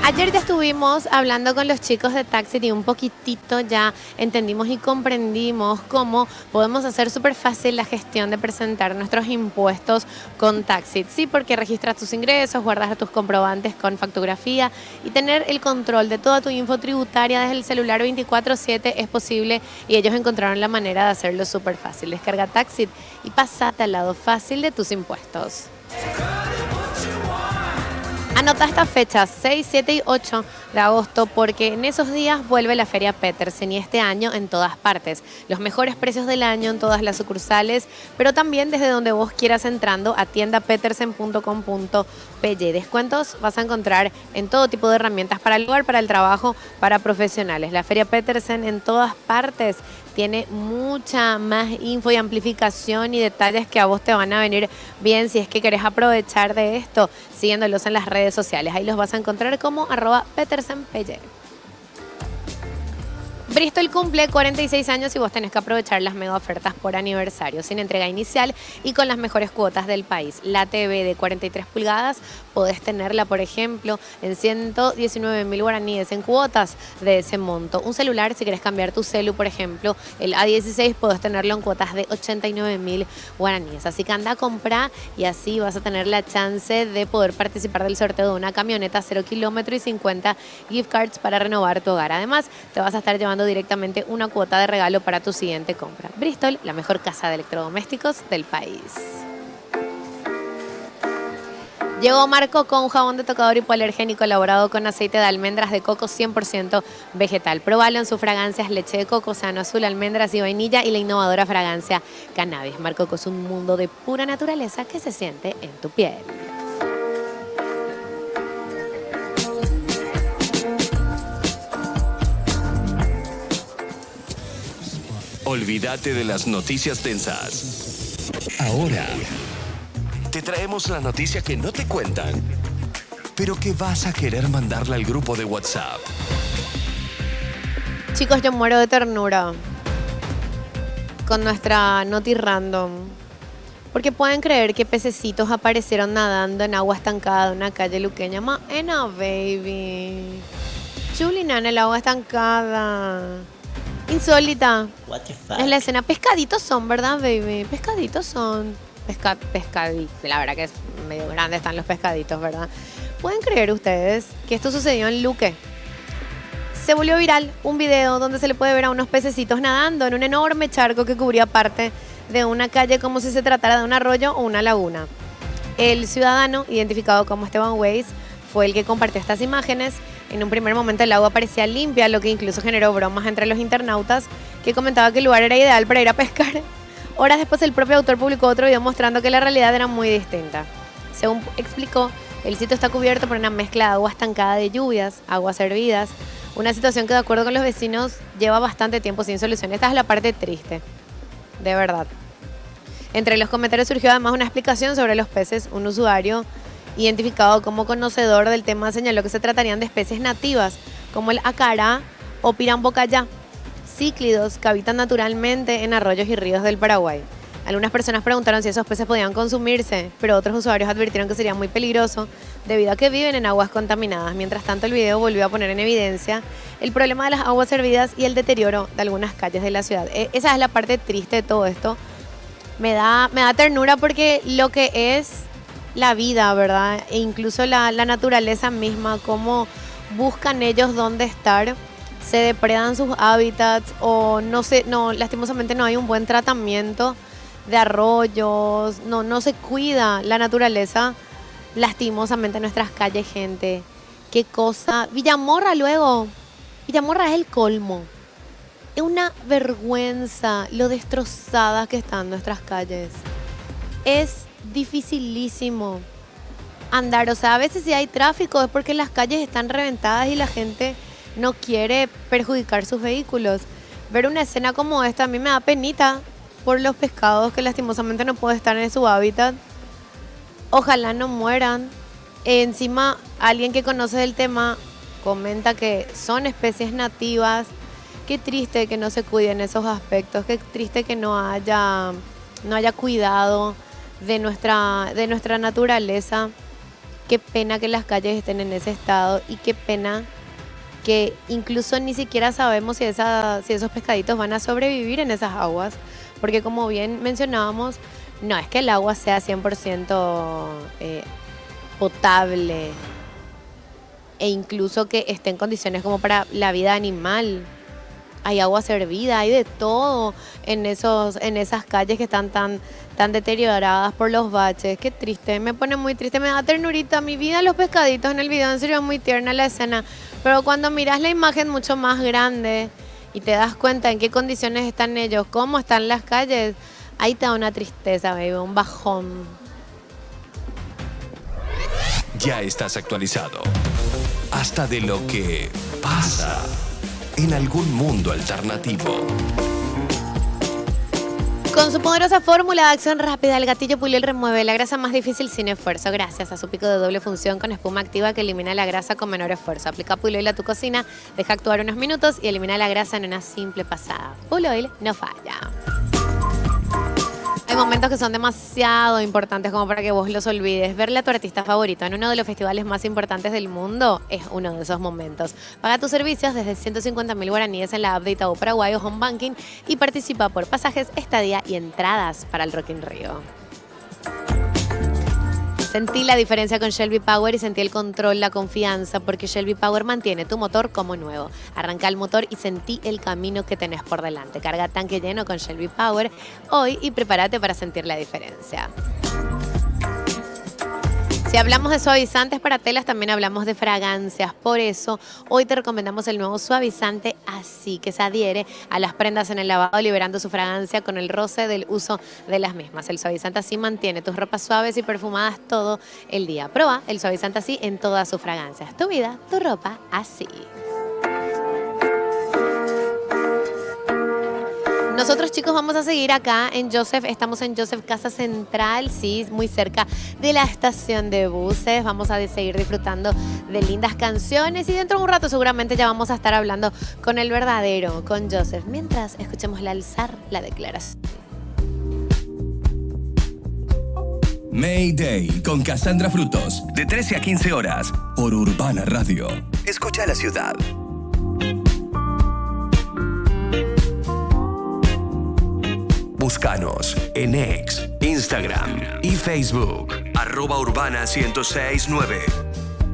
Ayer ya estuvimos hablando con los chicos de Taxit y un poquitito ya entendimos y comprendimos cómo podemos hacer súper fácil la gestión de presentar nuestros impuestos con Taxit. Sí, porque registras tus ingresos, guardas tus comprobantes con factografía y tener el control de toda tu info tributaria desde el celular 24/7 es posible y ellos encontraron la manera de hacerlo súper fácil. Descarga Taxit y pasate al lado fácil de tus impuestos. Anota estas fechas, 6, 7 y 8 de agosto, porque en esos días vuelve la Feria Petersen y este año en todas partes. Los mejores precios del año en todas las sucursales, pero también desde donde vos quieras entrando a tiendapetersen.com.py. Descuentos vas a encontrar en todo tipo de herramientas para el hogar, para el trabajo, para profesionales. La Feria Petersen en todas partes tiene mucha más info y amplificación y detalles que a vos te van a venir bien si es que querés aprovechar de esto, siguiéndolos en las redes sociales. Ahí los vas a encontrar como @PetersenPY. Bristol cumple 46 años y vos tenés que aprovechar las mega ofertas por aniversario, sin entrega inicial y con las mejores cuotas del país. La TV de 43 pulgadas podés tenerla, por ejemplo, en 119.000 guaraníes en cuotas de ese monto. Un celular, si querés cambiar tu celu, por ejemplo, el A16, podés tenerlo en cuotas de 89.000 guaraníes. Así que anda a comprar y así vas a tener la chance de poder participar del sorteo de una camioneta 0 kilómetro y 50 gift cards para renovar tu hogar. Además, te vas a estar llevando directamente una cuota de regalo para tu siguiente compra. Bristol, la mejor casa de electrodomésticos del país. Llegó Marco con un jabón de tocador hipoalergénico elaborado con aceite de almendras de coco 100% vegetal. Probalo en sus fragancias leche de coco, océano azul, almendras y vainilla y la innovadora fragancia cannabis. Marco es un mundo de pura naturaleza que se siente en tu piel. Olvídate de las noticias densas. Ahora te traemos la noticia que no te cuentan, pero que vas a querer mandarla al grupo de WhatsApp. Chicos, yo muero de ternura con nuestra Noti Random. Porque pueden creer que pececitos aparecieron nadando en agua estancada de una calle luqueña. Maena, baby. Chulina en el agua estancada. Insólita. What the fuck? Es la escena. Pescaditos son, ¿verdad, baby? Pescaditos son. Pescaditos. La verdad que es medio grande están los pescaditos, ¿verdad? ¿Pueden creer ustedes que esto sucedió en Luque? Se volvió viral un video donde se le puede ver a unos pececitos nadando en un enorme charco que cubría parte de una calle como si se tratara de un arroyo o una laguna. El ciudadano, identificado como Esteban Weiss, fue el que compartió estas imágenes. En un primer momento el agua parecía limpia, lo que incluso generó bromas entre los internautas que comentaban que el lugar era ideal para ir a pescar. Horas después el propio autor publicó otro video mostrando que la realidad era muy distinta. Según explicó, el sitio está cubierto por una mezcla de agua estancada de lluvias, aguas hervidas, una situación que de acuerdo con los vecinos lleva bastante tiempo sin solución. Esta es la parte triste, de verdad. Entre los comentarios surgió además una explicación sobre los peces. Un usuario identificado como conocedor del tema señaló que se tratarían de especies nativas como el acará o pirambocayá, cíclidos que habitan naturalmente en arroyos y ríos del Paraguay. Algunas personas preguntaron si esos peces podían consumirse, pero otros usuarios advirtieron que sería muy peligroso debido a que viven en aguas contaminadas. Mientras tanto, el video volvió a poner en evidencia el problema de las aguas hervidas y el deterioro de algunas calles de la ciudad. Esa es la parte triste de todo esto. Me da ternura porque lo que es la vida, ¿verdad? E incluso la naturaleza misma, cómo buscan ellos dónde estar, se depredan sus hábitats o lastimosamente no hay un buen tratamiento de arroyos, no se cuida la naturaleza, lastimosamente en nuestras calles, gente. Qué cosa. Villamorra es el colmo. Es una vergüenza lo destrozadas que están nuestras calles. Es dificilísimo andar, o sea, a veces si hay tráfico es porque las calles están reventadas y la gente no quiere perjudicar sus vehículos. Ver una escena como esta a mí me da penita por los pescados que lastimosamente no pueden estar en su hábitat. Ojalá no mueran. Encima, alguien que conoce del tema comenta que son especies nativas. Qué triste que no se cuiden esos aspectos, qué triste que no haya cuidado de nuestra naturaleza. qué pena que las calles estén en ese estado y qué pena que incluso ni siquiera sabemos si esos pescaditos van a sobrevivir en esas aguas. Porque como bien mencionábamos, no es que el agua sea 100% potable e incluso que esté en condiciones como para la vida animal. Hay agua servida, hay de todo en esas calles que están tan deterioradas por los baches. Qué triste, me pone muy triste, me da ternurita. Mi vida, los pescaditos en el video, en serio, es muy tierna la escena. Pero cuando miras la imagen mucho más grande y te das cuenta en qué condiciones están ellos, cómo están las calles, ahí te da una tristeza, baby, un bajón. Ya estás actualizado. Hasta de lo que pasa en algún mundo alternativo. Con su poderosa fórmula de acción rápida, el gatillo Puyol remueve la grasa más difícil sin esfuerzo, gracias a su pico de doble función con espuma activa que elimina la grasa con menor esfuerzo. Aplica Puyol a tu cocina, deja actuar unos minutos y elimina la grasa en una simple pasada. Puyol no falla. Hay momentos que son demasiado importantes como para que vos los olvides. Verle a tu artista favorito en uno de los festivales más importantes del mundo es uno de esos momentos. Paga tus servicios desde 150.000 guaraníes en la app de Itaú Paraguay o Home Banking y participa por pasajes, estadía y entradas para el Rock in Rio. Sentí la diferencia con Shelby Power y sentí el control, la confianza, porque Shelby Power mantiene tu motor como nuevo. Arranca el motor y sentí el camino que tenés por delante. Carga tanque lleno con Shelby Power hoy y prepárate para sentir la diferencia. Si hablamos de suavizantes para telas, también hablamos de fragancias. Por eso, hoy te recomendamos el nuevo suavizante Así, que se adhiere a las prendas en el lavado, liberando su fragancia con el roce del uso de las mismas. El suavizante Así mantiene tus ropas suaves y perfumadas todo el día. Prueba el suavizante Así en todas sus fragancias. Tu vida, tu ropa, así. Nosotros, chicos, vamos a seguir acá en Joseph. Estamos en Joseph Casa Central, sí, muy cerca de la estación de buses. Vamos a seguir disfrutando de lindas canciones y dentro de un rato seguramente ya vamos a estar hablando con el verdadero, con Joseph. Mientras escuchemos la alzar la declaración. Mayday con Cassandra Frutos, de 13 a 15 horas, por Urbana Radio. Escucha la ciudad. Búscanos en X, Instagram y Facebook. @Urbana 1069.